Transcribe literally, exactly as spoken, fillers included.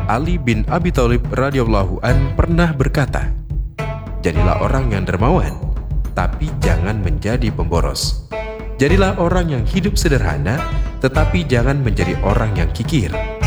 Ali bin Abi Thalib radhiyallahu an pernah berkata, "Jadilah orang yang dermawan, tapi jangan menjadi pemboros. Jadilah orang yang hidup sederhana, tetapi jangan menjadi orang yang kikir.